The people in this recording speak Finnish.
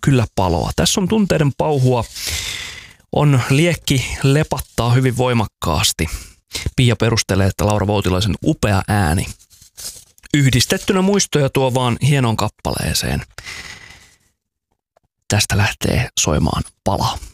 kyllä paloa. Tässä on tunteiden pauhua, on liekki lepattaa hyvin voimakkaasti. Pia perustelee, että Laura Voutilaisen upea ääni yhdistettynä muistoja tuo vaan hienoon kappaleeseen. Tästä lähtee soimaan Pala.